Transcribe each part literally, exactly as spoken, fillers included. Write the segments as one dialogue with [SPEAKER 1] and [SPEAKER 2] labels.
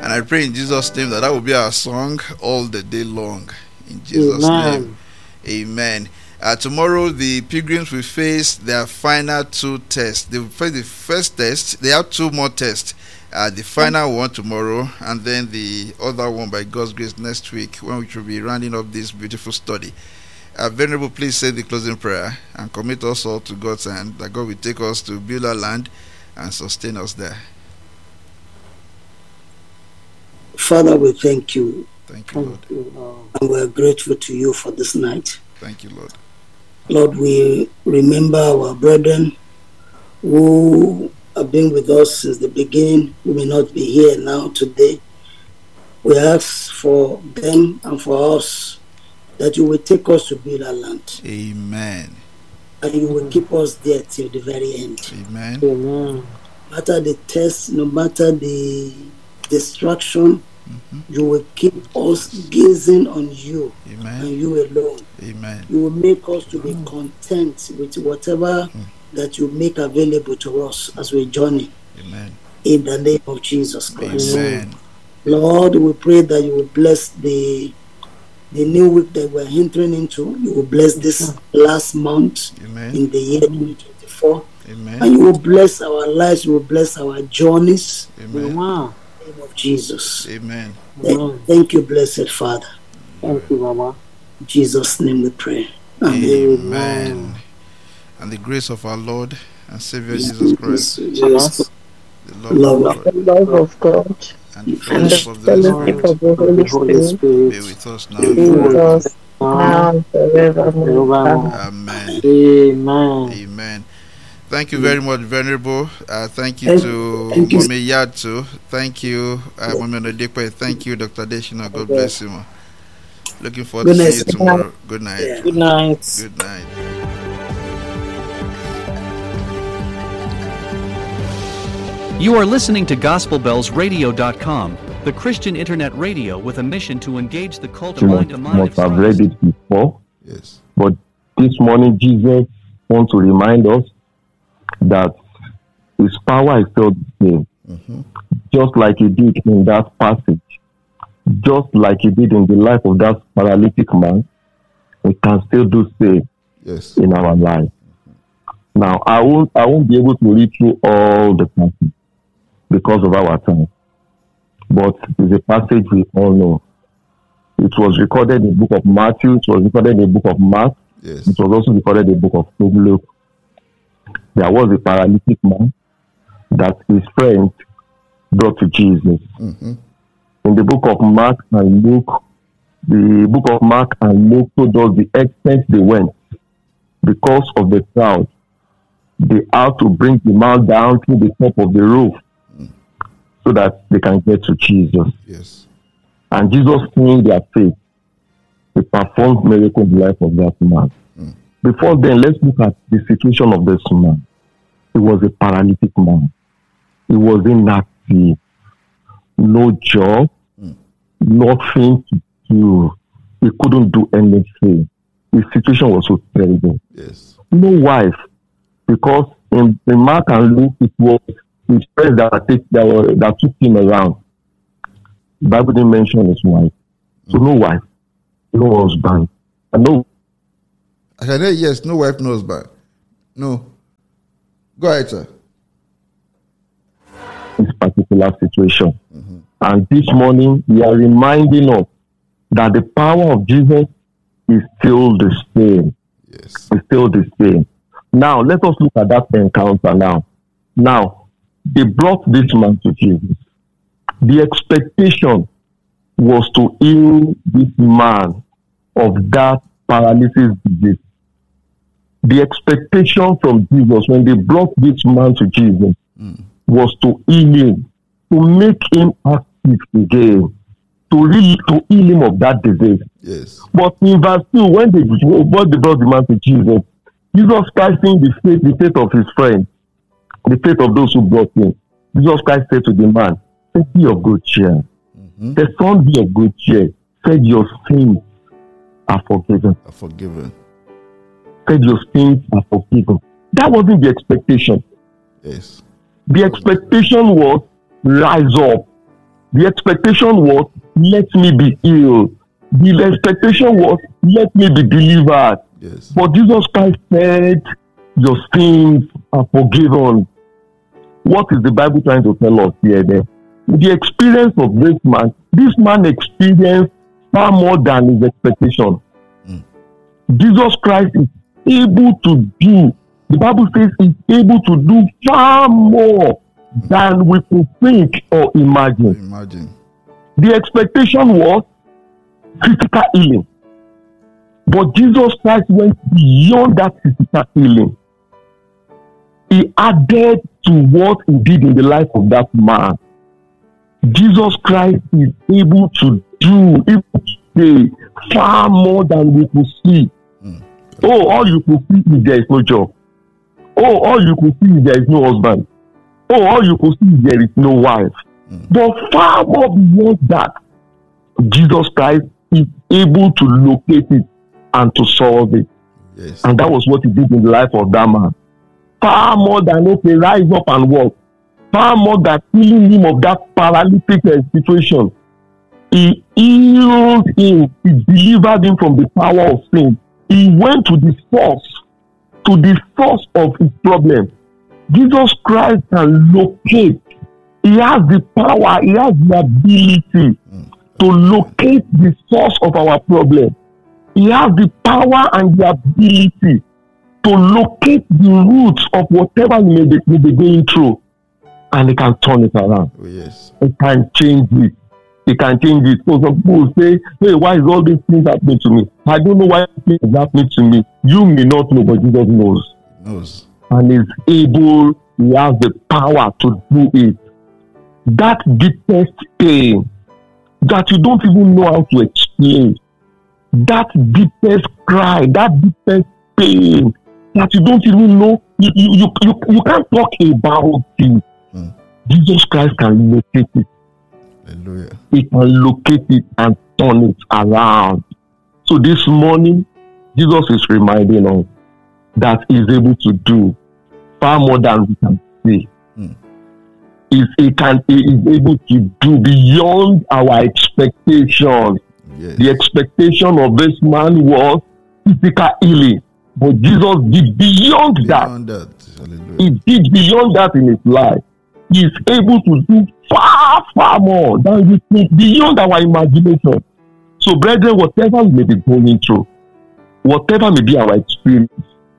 [SPEAKER 1] And I pray in Jesus' name that that will be our song all the day long. In Jesus'
[SPEAKER 2] Amen.
[SPEAKER 1] name. Amen. Uh, tomorrow, the pilgrims will face their final two tests. They will face the first test. They have two more tests. Uh, the final one tomorrow, and then the other one by God's grace next week, when we will be rounding up this beautiful study. Uh, Venerable, please say the closing prayer and commit us all to God's hand, that God will take us to Beulah land and sustain us there.
[SPEAKER 3] Father, we thank you.
[SPEAKER 1] Thank you, Lord.
[SPEAKER 2] Thank you, Lord.
[SPEAKER 3] And we're grateful to you for this night.
[SPEAKER 1] Thank you, Lord.
[SPEAKER 3] Lord, we remember our brethren who have been with us since the beginning, who may not be here now today. We ask for them and for us that you will take us to Beulah land.
[SPEAKER 1] Amen.
[SPEAKER 3] And you will keep us there till the very end.
[SPEAKER 1] Amen.
[SPEAKER 2] Amen.
[SPEAKER 3] No matter the test, no matter the distraction, mm-hmm. you will keep us gazing on you.
[SPEAKER 1] Amen.
[SPEAKER 3] And you alone.
[SPEAKER 1] Amen.
[SPEAKER 3] You will make us to be content with whatever mm. that you make available to us as we journey.
[SPEAKER 1] Amen.
[SPEAKER 3] In the name of Jesus Christ.
[SPEAKER 1] Amen.
[SPEAKER 3] Lord, we pray that you will bless the the new week that we're entering into. You will bless this last month. Amen. In the year twenty twenty-four.
[SPEAKER 1] Amen.
[SPEAKER 3] And you will bless our lives. You will bless our journeys.
[SPEAKER 1] Amen.
[SPEAKER 3] In the name of Jesus.
[SPEAKER 1] Amen.
[SPEAKER 3] Thank, thank you, blessed Father.
[SPEAKER 2] Thank you, Mama.
[SPEAKER 3] In Jesus' name we pray.
[SPEAKER 1] Amen. Amen. And the grace of our Lord and Savior Jesus Christ,
[SPEAKER 3] Jesus,
[SPEAKER 1] the love,
[SPEAKER 3] love,
[SPEAKER 1] of God,
[SPEAKER 4] the love of God,
[SPEAKER 1] and the
[SPEAKER 4] and the
[SPEAKER 1] fellowship of the
[SPEAKER 4] fellowship
[SPEAKER 1] Holy
[SPEAKER 4] of the Holy
[SPEAKER 1] Spirit
[SPEAKER 4] Spirit
[SPEAKER 1] be with us now
[SPEAKER 4] be
[SPEAKER 1] and
[SPEAKER 4] with
[SPEAKER 1] forever.
[SPEAKER 4] us now and forevermore.
[SPEAKER 1] Amen.
[SPEAKER 2] Amen.
[SPEAKER 1] Amen. Thank you very much, Venerable. Uh, thank you to
[SPEAKER 3] Thank you.
[SPEAKER 1] Mommy Yatu. Thank you, uh, Mommy Nodekwe. Thank you, Doctor Deshina. God bless you. Looking forward
[SPEAKER 3] Good
[SPEAKER 1] to
[SPEAKER 3] night.
[SPEAKER 1] see you tomorrow. Good night.
[SPEAKER 3] Yeah.
[SPEAKER 2] Good night.
[SPEAKER 1] Good night.
[SPEAKER 5] You are listening to Gospel Bells Radio dot com, the Christian internet radio with a mission to engage the cult of
[SPEAKER 6] You
[SPEAKER 5] mind
[SPEAKER 6] must,
[SPEAKER 5] to mind
[SPEAKER 6] must
[SPEAKER 5] of
[SPEAKER 6] have read
[SPEAKER 5] Christ.
[SPEAKER 6] it before,
[SPEAKER 1] Yes.
[SPEAKER 6] but this morning Jesus wants to remind us that his power is still the same,
[SPEAKER 1] Mm-hmm.
[SPEAKER 6] just like he did in that passage, just like he did in the life of that paralytic man. We can still do same
[SPEAKER 1] Yes.
[SPEAKER 6] in our life. Now, I won't, I won't be able to read through all the passage because of our time, but it's a passage we all know. It was recorded in the book of Matthew. It was recorded in the book of Mark.
[SPEAKER 1] Yes.
[SPEAKER 6] It was also recorded in the book of Luke. There was a paralytic man that his friend brought to Jesus.
[SPEAKER 1] Mm-hmm.
[SPEAKER 6] In the book of Mark and Luke, the book of Mark and Luke told us the extent they went. Because of the crowd, they had to bring the man down to the top of the roof mm. so that they can get to Jesus.
[SPEAKER 1] Yes.
[SPEAKER 6] And Jesus, seeing their faith, he performed miracle in the life of that man. Mm. Before then, let's look at the situation of this man. He was a paralytic man. He was inactive. No job, mm. nothing to do. He couldn't do anything. His situation was so terrible.
[SPEAKER 1] Yes.
[SPEAKER 6] No wife, because in, in Mark and Luke, it was his friends that, take, that, were, that took him around. The Bible didn't mention his wife. So no wife, no husband, and no.
[SPEAKER 1] I can say yes, no wife, no husband. No. Go ahead, sir.
[SPEAKER 6] This particular situation.
[SPEAKER 1] Mm-hmm.
[SPEAKER 6] And this morning, we are reminding us that the power of Jesus is still the same.
[SPEAKER 1] Yes.
[SPEAKER 6] It's still the same. Now, let us look at that encounter now. Now, they brought this man to Jesus. The expectation was to heal this man of that paralysis disease. The expectation from Jesus when they brought this man to Jesus mm. was to heal him, to make him active again, to, re- to heal him of that disease.
[SPEAKER 1] Yes.
[SPEAKER 6] But in verse two, when they, when they brought the man to Jesus, Jesus Christ, seeing the faith, the faith of his friends, the faith of those who brought him, Jesus Christ said to the man, "Be of good cheer." Mm-hmm. The son, be of good cheer. Said, "Your sins are forgiven."
[SPEAKER 1] Are forgiven.
[SPEAKER 6] Said, "Your sins are forgiven." That wasn't the expectation.
[SPEAKER 1] Yes.
[SPEAKER 6] The expectation was, rise up, The expectation was, let me be healed. The expectation was, let me be delivered.
[SPEAKER 1] Yes.
[SPEAKER 6] But Jesus Christ said, your sins are forgiven. What is the Bible trying to tell us here then? The experience of this man, this man experienced far more than his expectation. Mm. Jesus Christ is able to do, the Bible says he's able to do far more mm. than we could think or imagine.
[SPEAKER 1] Imagine.
[SPEAKER 6] The expectation was physical healing. But Jesus Christ went beyond that physical healing. He added to what he did in the life of that man. Jesus Christ is able to do, able to say far more than we could see. Mm. Oh, all you could see is there is no job. Oh, all you could see is there is no husband. Oh, all you could see is there is no wife. Mm. But far more beyond that, Jesus Christ is able to locate it and to solve it. Yes. And that was what he did in the life of that man. Far more than, okay, rise up and walk. Far more than healing him of that paralytic uh, situation. He healed him. He delivered him from the power of sin. He went to the source, to the source of his problem. Jesus Christ can locate. He has the power, he has the ability mm. to locate the source of our problem. He has the power and the ability to locate the roots of whatever we may be, may be going through. And he can turn it around.
[SPEAKER 1] Oh, yes.
[SPEAKER 6] He can change it. He can change it. So some people say, hey, why is all these things happening to me? I don't know why things are happening to me. You may not know, but Jesus knows.
[SPEAKER 1] He knows.
[SPEAKER 6] And is able, he has the power to do it. That deepest pain that you don't even know how to explain, that deepest cry, that deepest pain that you don't even know, you, you, you, you, you can't talk about it. Hmm. Jesus Christ can locate it.
[SPEAKER 1] Hallelujah.
[SPEAKER 6] He can locate it and turn it around. So this morning, Jesus is reminding us that he is able to do far more than we can see. Hmm. He, he, can, he is able to do beyond our expectations. Yes. The expectation of this man was physical healing. But Jesus did beyond, beyond that. that. He did beyond that in his life. He is able to do far, far more than we think, beyond our imagination. So, brethren, whatever we may be going through, whatever may be our experience,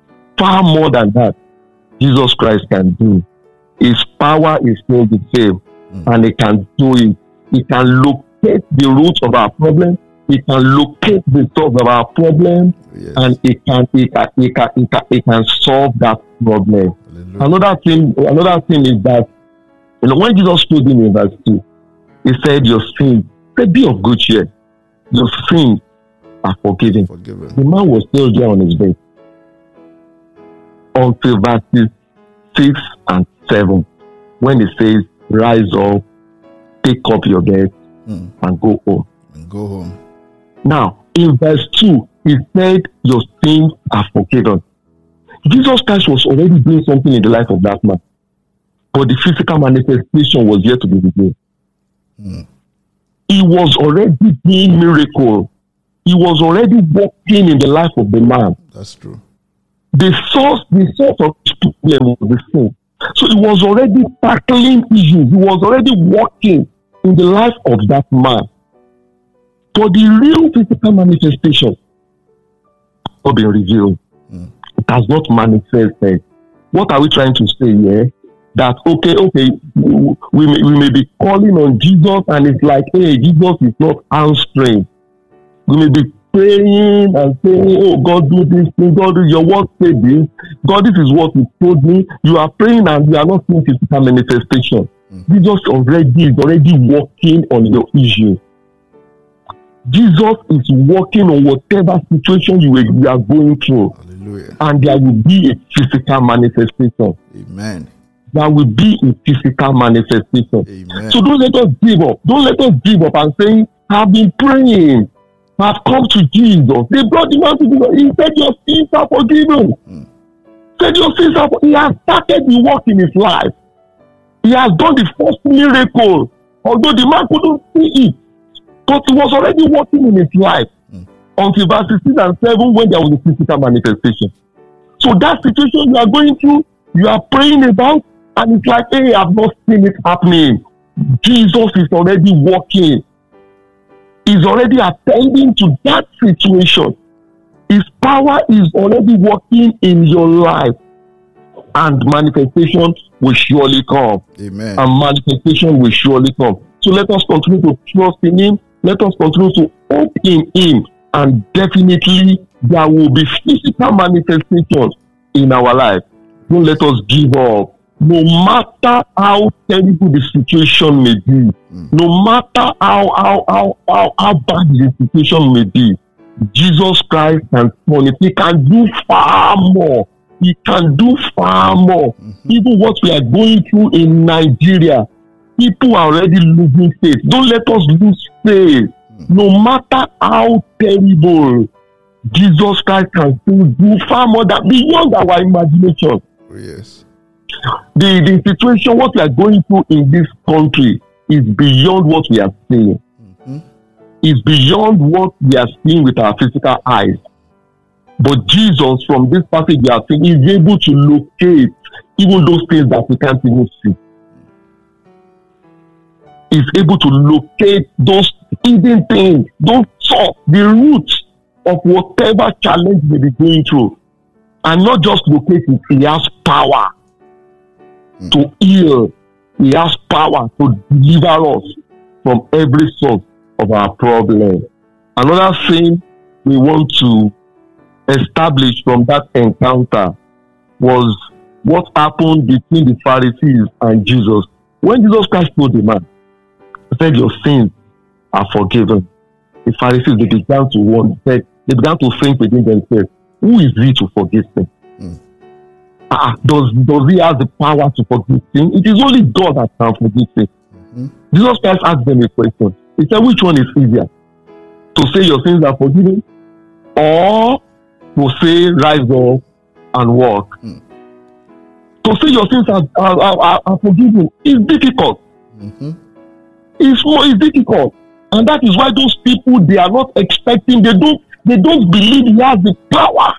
[SPEAKER 6] far more than that, Jesus Christ can do. His power is still the same, mm. and he can do it. He can locate the roots of our problem. He can locate the source of our problem, yes. and he can, he can, he can, he can, he can solve that problem. Hallelujah. Another thing, another thing is that, you know, when Jesus told him in verse two, he said, "Your sins, say, be of good cheer. Your sins are forgiven." forgiven." The man was still there on his bed until verses six and seven, when he says, "Rise up, take up your bed, mm. and go home."
[SPEAKER 1] And go home.
[SPEAKER 6] Now, in verse two, he said, "Your sins are forgiven." Jesus Christ was already doing something in the life of that man, but the physical manifestation was yet to be revealed. Mm. He was already doing miracles. He was already working in the life of the man.
[SPEAKER 1] That's true.
[SPEAKER 6] The source, the source of his problem was the sin. So he was already tackling issues. He was already working in the life of that man. But the real physical manifestation has not been revealed. Mm. It has not manifested. What are we trying to say here? That, okay, okay, we may, we may be calling on Jesus and it's like, hey, Jesus is not answering. We may be praying and saying, oh, God, do this thing. God, do your word, say this. God, this is what you told me. You are praying and you are not seeing physical manifestation. Mm. Jesus already is already working on your issue. Jesus is working on whatever situation you are going through.
[SPEAKER 1] Hallelujah.
[SPEAKER 6] And there will be a physical manifestation.
[SPEAKER 1] Amen.
[SPEAKER 6] There will be a physical manifestation.
[SPEAKER 1] Amen.
[SPEAKER 6] So don't let us give up. Don't let us give up and say, I've been praying. I've come to Jesus. They brought him out to Jesus. He said, your sins are forgiven. Mm. Said your sins are forgiven. He has started the work in his life. He has done the first miracle. Although the man couldn't see it, but he was already working in his life mm. until verses six and seven when there was a physical manifestation. So that situation you are going through, you are praying about, and it's like, hey, I've not seen it happening. Jesus is already working. He's already attending to that situation. His power is already working in your life. And manifestation will surely come.
[SPEAKER 1] Amen. And
[SPEAKER 6] manifestation will surely come. So let us continue to trust in Him. Let us continue to hope in Him. And definitely there will be physical manifestations in our life. Don't let us give up. No matter how terrible the situation may be, mm. no matter how, how, how, how, how bad the situation may be, Jesus Christ can turn it. He can do far more. He can do far more. Mm-hmm. Even what we are going through in Nigeria, people are already losing faith. Don't let us lose faith. Mm. No matter how terrible, Jesus Christ can still do far more than beyond our imagination.
[SPEAKER 1] Oh, yes.
[SPEAKER 6] The, the situation, what we are going through in this country is beyond what we are seeing. Mm-hmm. It's beyond what we are seeing with our physical eyes. But Jesus, from this passage we are seeing, is able to locate even those things that we can't even see. He's able to locate those hidden things, those thoughts, the roots of whatever challenge we be going through. And not just locate it, he has power mm. to heal. He has power to deliver us from every source of our problem. Another thing we want to establish from that encounter was what happened between the Pharisees and Jesus. When Jesus Christ told the man, he said, your sins are forgiven. The Pharisees, they began to wonder, they began to think within themselves, who is he to forgive sin? Mm. Ah, does, does he have the power to forgive sin? It is only God that can forgive sin. Mm-hmm. Jesus Christ asked them a question. He said, which one is easier? To say your sins are forgiven, or to say rise up and walk? Mm. To say your sins are, are, are, are forgiven is difficult. Mm-hmm. It's more it's difficult. And that is why those people, they are not expecting, they don't they don't believe he has the power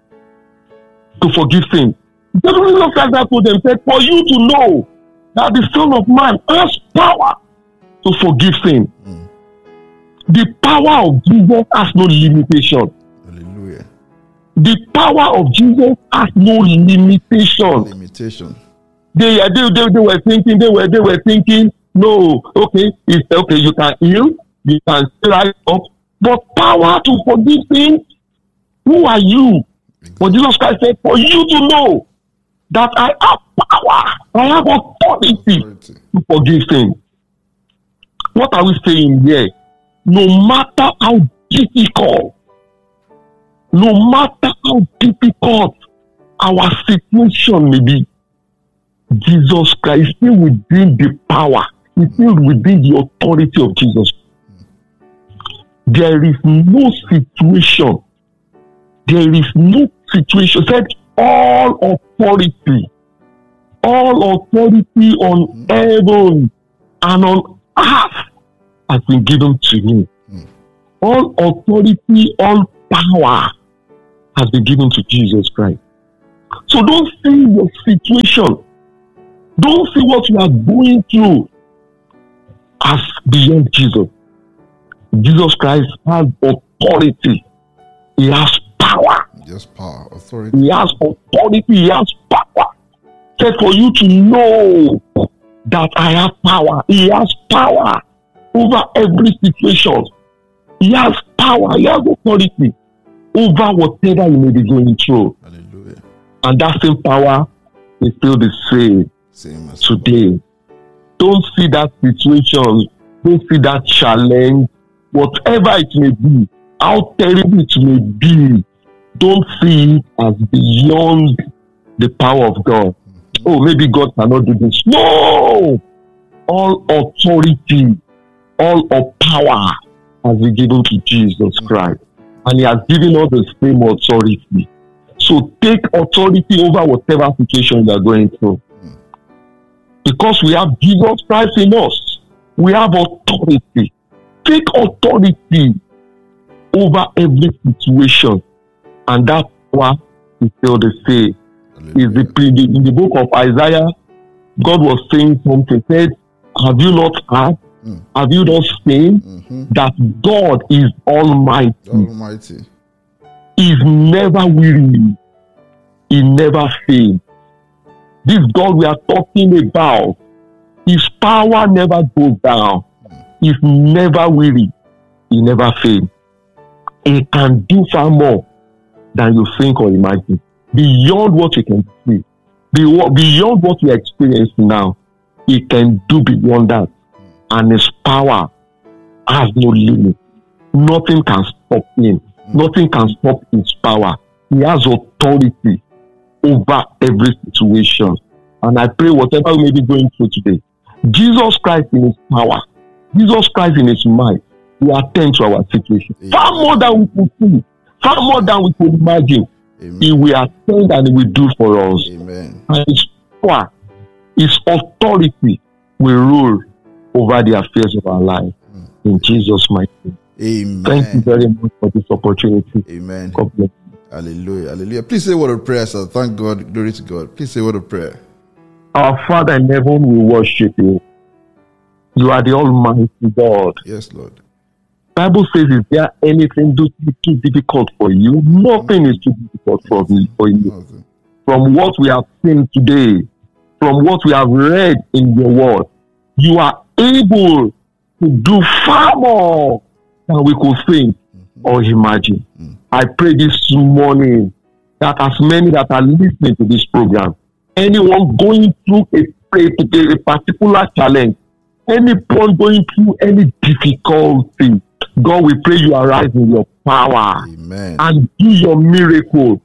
[SPEAKER 6] to forgive sin. The reason that told them said, for you to know that the Son of Man has power to forgive sin. Mm. The power of Jesus has no limitation.
[SPEAKER 1] Hallelujah.
[SPEAKER 6] The power of Jesus has no limitation.
[SPEAKER 1] Limitation.
[SPEAKER 6] They, they, they, they were thinking, they were, they were thinking, no, okay, it's okay, you can heal, you can rise up, but power to forgive sin, who are you? Exactly. But Jesus Christ said, for you to know that I have power, I have authority, authority. to forgive sin. What are we saying here? No matter how difficult, no matter how difficult our situation may be, Jesus Christ is still within the power, is still within the authority of Jesus. There is no situation, there is no situation, said all authority, all authority on heaven and on earth has been given to me. Mm. All authority, all power has been given to Jesus Christ. So don't see your situation, don't see what you are going through as beyond Jesus. Jesus Christ has authority. He has power.
[SPEAKER 1] Yes, power, authority.
[SPEAKER 6] He has authority. He has power. Said for you to know that I have power. He has power over every situation. He has power. He has authority over whatever you may be going through.
[SPEAKER 1] Hallelujah.
[SPEAKER 6] And that same power is still the same,
[SPEAKER 1] same as
[SPEAKER 6] today. Don't see that situation. Don't see that challenge. Whatever it may be, how terrible it may be, don't see it as beyond the power of God. Mm-hmm. Oh, maybe God cannot do this. No! All authority, all of power has been given to Jesus mm-hmm. Christ. And he has given us the same authority. So take authority over whatever situation you are going through. Mm-hmm. Because we have Jesus Christ in us. We have authority. Take authority over every situation. And that's what is still the same. Is the, in the book of Isaiah, God was saying something. Said, have you not heard? Mm. Have you not seen mm-hmm. that God is almighty?
[SPEAKER 1] Almighty.
[SPEAKER 6] He's never weary. He never fails. This God we are talking about, his power never goes down. Mm. He's never weary. He never fails. He can do far more than you think or imagine. Beyond what you can see. Beyond what you experience now. He can do beyond that. And his power has no limit. Nothing can stop him. Nothing can stop his power. He has authority over every situation. And I pray whatever we may be going through today, Jesus Christ in his power, Jesus Christ in his might, will attend to our situation. Amen. Far more than we could see, far more than we could imagine. Amen. He will attend and he will do for us. Amen. And his power, his authority will rule over the affairs of our life. Mm. In Jesus' mighty name.
[SPEAKER 1] Amen.
[SPEAKER 6] Thank you very much for this opportunity.
[SPEAKER 1] Amen.
[SPEAKER 6] God bless you.
[SPEAKER 1] Hallelujah. Hallelujah. Please say a word of prayer, sir. Thank God. Glory to God. Please say a word of prayer.
[SPEAKER 6] Our Father in heaven, we worship you. You are the Almighty God.
[SPEAKER 1] Yes, Lord.
[SPEAKER 6] Bible says, is there anything too, too difficult for you? Nothing is too difficult for, me, for you. Nothing. From what we have seen today, from what we have read in your word, you are able to do far more than we could think mm-hmm. or imagine. Mm-hmm. I pray this morning that as many that are listening to this program, anyone going through a, a, a particular challenge, anyone going through any difficulty, God, we pray you arise in your power.
[SPEAKER 1] Amen.
[SPEAKER 6] And do your miracle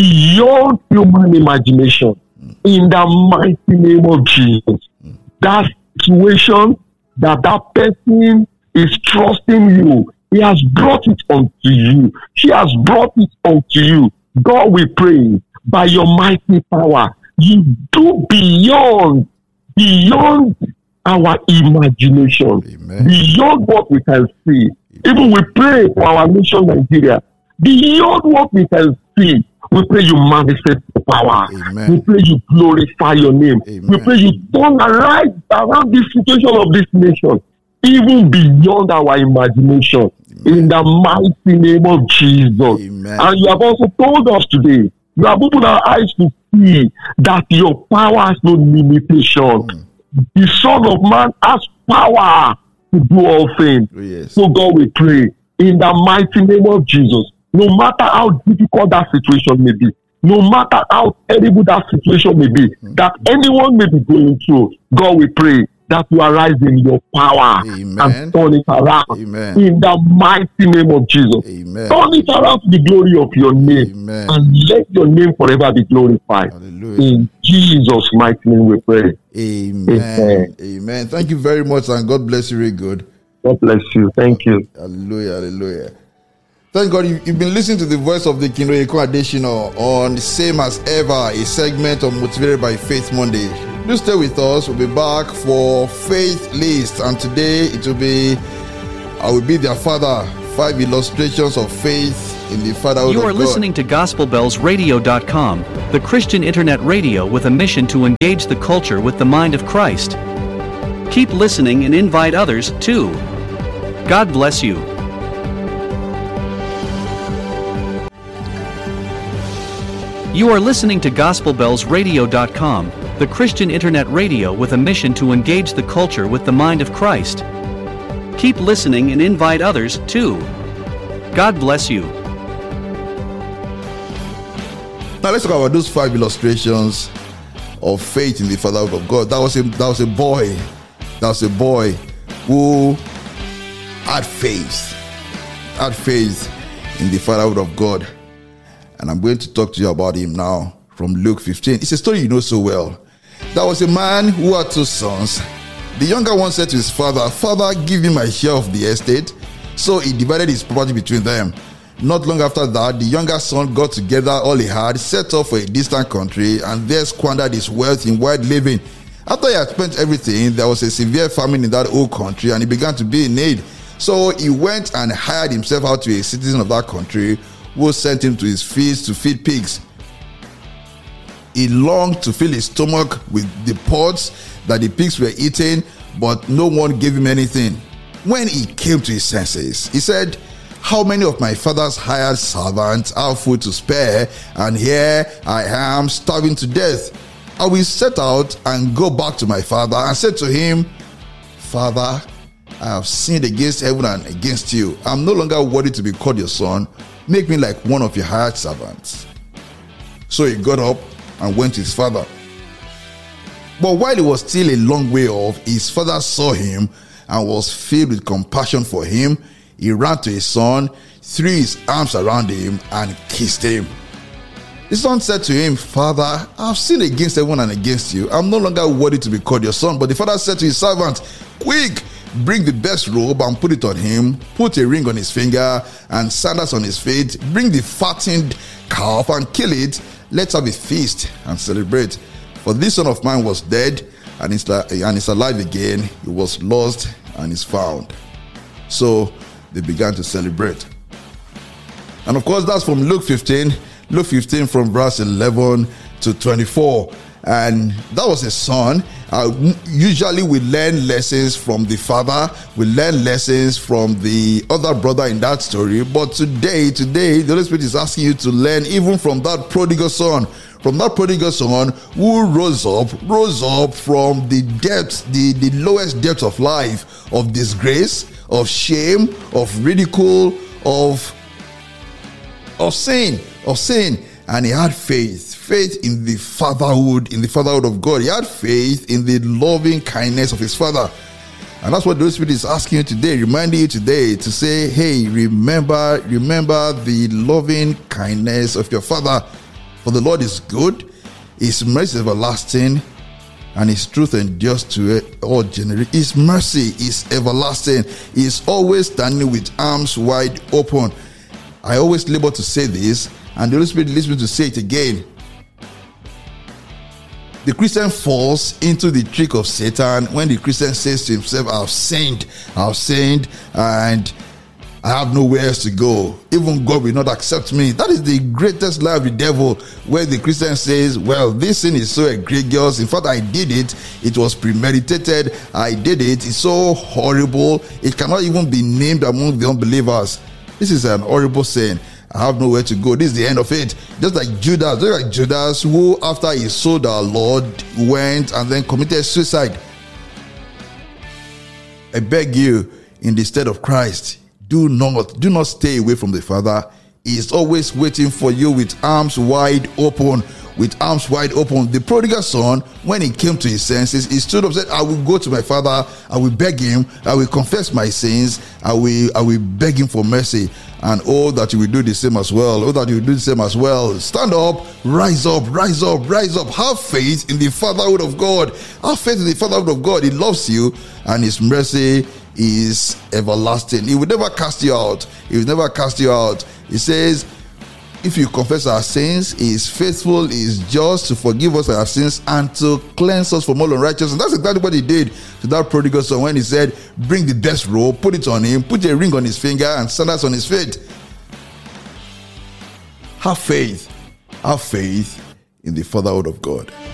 [SPEAKER 6] beyond human imagination. Mm. In the mighty name of Jesus. Mm. That situation that that person is trusting you, he has brought it unto you. She has brought it unto you. God, we pray by your mighty power, you do beyond, beyond our imagination, Amen. Beyond what we can see. Even we pray for our nation, Nigeria, beyond what we can see. We pray you manifest the power. Amen. We pray you glorify your name. Amen. We pray you turn around around this situation of this nation, even beyond our imagination. Amen. In the mighty name of Jesus. Amen. And you have also told us today, you have opened our eyes to see that your power has no limitation. Mm. The Son of Man has power to do all things. Oh, yes. So God, we pray in the mighty name of Jesus. No matter how difficult that situation may be, no matter how terrible that situation may be, mm-hmm. that anyone may be going through, God, we pray that you arise in your power. Amen. And turn it around. Amen. In the mighty name of Jesus. Amen. Turn it around to the glory of your name. Amen. And let your name forever be glorified. Hallelujah. In Jesus' mighty name we pray.
[SPEAKER 1] Amen. Amen. Amen. Thank you very much, and God bless you very good.
[SPEAKER 6] God bless you. Thank you.
[SPEAKER 1] Hallelujah. Hallelujah. Thank God you, you've been listening to the voice of the King Oyeko Adesina on Same As Ever, a segment of Motivated by Faith Monday. Do stay with us. We'll be back for Faith List, and today it will be I will be their father. Five illustrations of faith in the fatherhood of God.
[SPEAKER 5] You are listening to Gospel Bells Radio dot com, the Christian internet radio with a mission to engage the culture with the mind of Christ. Keep listening and invite others too. God bless you. You are listening to Gospel Bells Radio dot com, the Christian internet radio with a mission to engage the culture with the mind of Christ. Keep listening and invite others too. God bless you.
[SPEAKER 1] Now let's talk about those five illustrations of faith in the fatherhood of God. That was a that was a boy. That was a boy who had faith. Had faith in the fatherhood of God. And I'm going to talk to you about him now from Luke fifteen. It's a story you know so well. There was a man who had two sons. The younger one said to his father, "Father, give me my share of the estate." So he divided his property between them. Not long after that, the younger son got together all he had, set off for a distant country, and there squandered his wealth in wild living. After he had spent everything, there was a severe famine in that old country, and he began to be in need. So he went and hired himself out to a citizen of that country, who sent him to his fields to feed pigs. He longed to fill his stomach with the pods that the pigs were eating, but no one gave him anything. When he came to his senses, he said, "How many of my father's hired servants have food to spare, and here I am starving to death? I will set out and go back to my father and say to him, Father, I have sinned against heaven and against you. I am no longer worthy to be called your son. Make me like one of your hired servants." So he got up and went to his father. But while he was still a long way off, his father saw him and was filled with compassion for him. He ran to his son, threw his arms around him, and kissed him. The son said to him, "Father, I have sinned against heaven and against you. I am no longer worthy to be called your son." But the father said to his servant, "Quick, bring the best robe and put it on him. Put a ring on his finger and sandals on his feet. Bring the fattened calf and kill it. Let's have a feast and celebrate. For this son of mine was dead and is, and is alive again. He was lost and is found." So they began to celebrate. And of course, that's from Luke fifteen. Luke fifteen from verse eleven to twenty-four. And that was a son. Uh, usually we learn lessons from the father. We learn lessons from the other brother in that story. But today, today, the Holy Spirit is asking you to learn even from that prodigal son. From that prodigal son who rose up, rose up from the depths, the, the lowest depths of life, of disgrace, of shame, of ridicule, of, of sin, of sin. And he had faith, faith in the fatherhood, in the fatherhood of God. He had faith in the loving kindness of his father. And that's what the Holy Spirit is asking you today, reminding you today to say, hey, remember, remember the loving kindness of your father. For the Lord is good, his mercy is everlasting, and his truth endures to all generations. His mercy is everlasting. He is always standing with arms wide open. I always labor to say this, and the Holy Spirit leads me to say it again. The Christian falls into the trick of Satan when the Christian says to himself, I have sinned, I have sinned, and I have nowhere else to go. Even God will not accept me. That is the greatest lie of the devil, where the Christian says, well, this sin is so egregious. In fact, I did it. It was premeditated. I did it. It's so horrible. It cannot even be named among the unbelievers. This is an horrible sin. I have nowhere to go. This is the end of it. Just like Judas, just like Judas, who after he sold our Lord, went and then committed suicide. I beg you, in the stead of Christ, do not, do not stay away from the Father. He is always waiting for you with arms wide open. With arms wide open. The prodigal son, when he came to his senses, he stood up and said, I will go to my father, I will beg him, I will confess my sins, I will, I will beg him for mercy. And oh, that you will do the same as well. Oh, that you will do the same as well. Stand up, rise up, rise up, rise up. Have faith in the fatherhood of God. Have faith in the fatherhood of God. He loves you, and his mercy is everlasting. He will never cast you out. He will never cast you out. He says, if you confess our sins, he is faithful, he is just to forgive us our sins and to cleanse us from all unrighteousness. And that's exactly what he did to that prodigal son when he said, bring the best robe, put it on him, put a ring on his finger and sandals on his feet. Have faith. Have faith in the fatherhood of God.